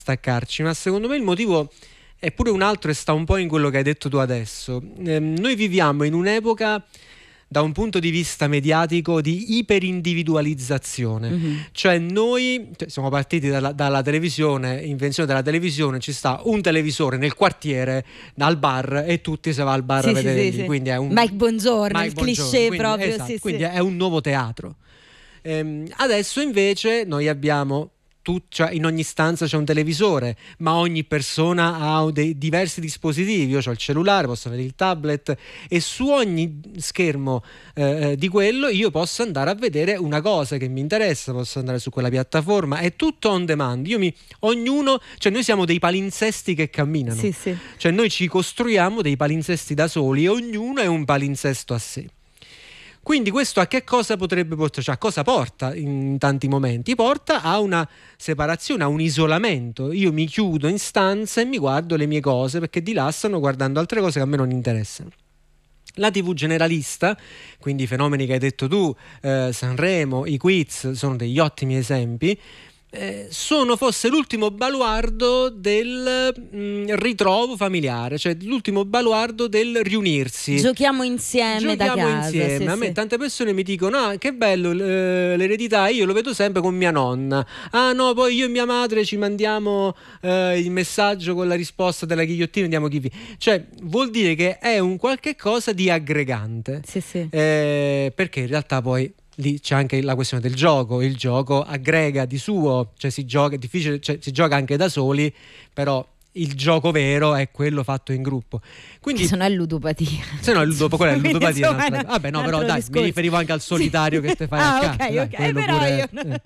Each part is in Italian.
staccarci, ma secondo me il motivo è pure un altro e sta un po' in quello che hai detto tu adesso. Noi viviamo in un'epoca, da un punto di vista mediatico, di iperindividualizzazione. Cioè noi siamo partiti dalla televisione, invenzione della televisione, ci sta un televisore nel quartiere, al bar, e tutti si va al bar a vedere. Sì. Quindi è un Mike Bongiorno, il cliché quindi, proprio. esatto, quindi è un nuovo teatro. Adesso invece noi abbiamo cioè in ogni stanza c'è un televisore, ma ogni persona ha dei diversi dispositivi. Io ho il cellulare, posso avere il tablet, e su ogni schermo di quello io posso andare a vedere una cosa che mi interessa, posso andare su quella piattaforma, è tutto on demand. Cioè noi siamo dei palinsesti che camminano. Sì. Cioè noi ci costruiamo dei palinsesti da soli e ognuno è un palinsesto a sé. Quindi questo a che cosa potrebbe portare? Cioè a cosa porta in tanti momenti? Porta a una separazione, a un isolamento. Io mi chiudo in stanza e mi guardo le mie cose, perché di là stanno guardando altre cose che a me non interessano. La TV generalista, quindi i fenomeni che hai detto tu, Sanremo, i quiz, sono degli ottimi esempi. Sono forse l'ultimo baluardo del ritrovo familiare, cioè l'ultimo baluardo del riunirsi. Giochiamo insieme da casa. Insieme. A me tante persone mi dicono: ah, che bello l'eredità, io lo vedo sempre con mia nonna. Ah no, poi io e mia madre ci mandiamo il messaggio con la risposta della ghigliottina, andiamo chi. Cioè vuol dire che è un qualche cosa di aggregante. Sì. Perché in realtà poi lì c'è anche la questione del gioco. Il gioco aggrega di suo, cioè si gioca, è difficile, cioè si gioca anche da soli, però il gioco vero è quello fatto in gruppo. Quindi se no è ludopatia. Quella è ludopatia. Vabbè, no, però dai, mi riferivo anche al solitario che te fai a casa. Ok, però pure,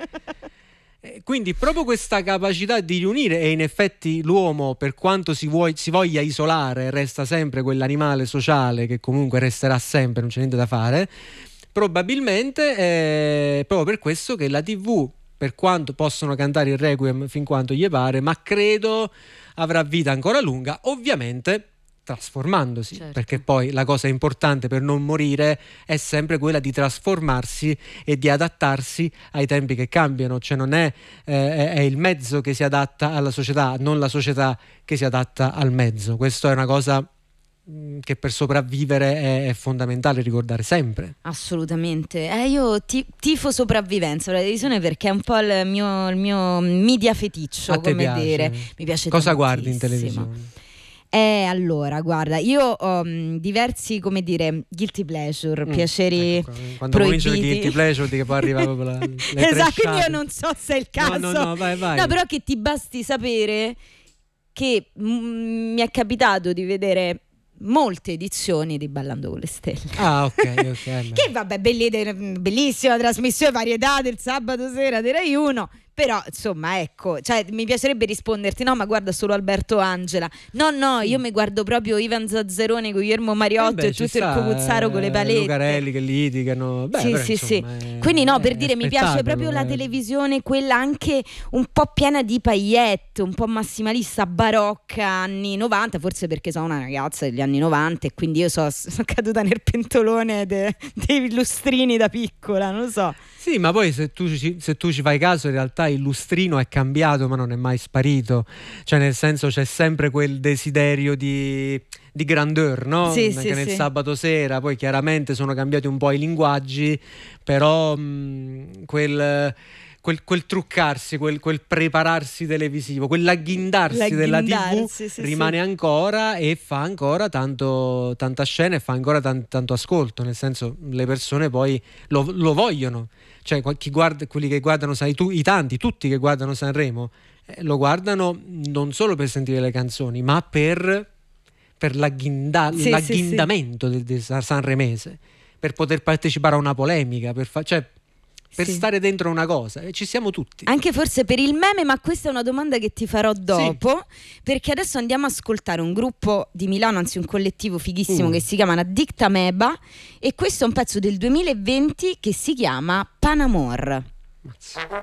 Quindi proprio questa capacità di riunire, e in effetti l'uomo, per quanto si voglia isolare, resta sempre quell'animale sociale che comunque resterà sempre, non c'è niente da fare. Probabilmente è proprio per questo che la TV, per quanto possono cantare il Requiem fin quanto gli pare, ma credo avrà vita ancora lunga, ovviamente trasformandosi, certo. Perché poi la cosa importante per non morire è sempre quella di trasformarsi e di adattarsi ai tempi che cambiano. Cioè non è il mezzo che si adatta alla società, non la società che si adatta al mezzo. Questo è una cosa che per sopravvivere è fondamentale ricordare sempre. Assolutamente. Io tifo sopravvivenza la televisione, perché è un po' il mio media feticcio. A te come piace? dire, mi piace cosa tantissimo. Guardi in televisione? Allora, guarda, io ho diversi, come dire, guilty pleasure, piaceri quando proibiti. cominciano i guilty pleasure, che poi arriva proprio le esatto, quindi tresciate. io non so se è il caso. No, vai. No, però che ti basti sapere che mi è capitato di vedere molte edizioni di Ballando con le Stelle. Ah, ok. Che vabbè, bellissima trasmissione, varietà del sabato sera di Rai 1. Però insomma, ecco, cioè mi piacerebbe risponderti: no, ma guarda solo Alberto Angela. No, io mi guardo proprio Ivan Zazzaroni, Guillermo Mariotto e tutto il Copuzzaro con le palette, Lucarelli che litigano. Sì. Quindi no, per dire, mi piace proprio la televisione, quella anche un po' piena di paillette, un po' massimalista, barocca, anni 90, forse perché sono una ragazza degli anni 90 e quindi io sono caduta nel pentolone dei lustrini da piccola, non lo so. Sì, ma poi se tu ci fai caso, in realtà il lustrino è cambiato, ma non è mai sparito. Cioè, nel senso, c'è sempre quel desiderio di grandeur, no? Sì, Anche nel sì. sabato sera. Poi chiaramente sono cambiati un po' i linguaggi, però quel truccarsi, quel prepararsi televisivo, quell'agghindarsi della TV rimane ancora, e fa ancora tanta scena, e fa ancora tanto ascolto. Nel senso, le persone poi lo vogliono. Cioè quelli che guardano, i tanti, tutti che guardano Sanremo, lo guardano non solo per sentire le canzoni, ma per l'agghindamento del sanremese, per poter partecipare a una polemica, per stare dentro una cosa, e ci siamo tutti. Anche forse per il meme, ma questa è una domanda che ti farò dopo, perché adesso andiamo a ascoltare un gruppo di Milano, anzi un collettivo fighissimo che si chiama Dicta Meba, e questo è un pezzo del 2020 che si chiama Panamor. Mazza.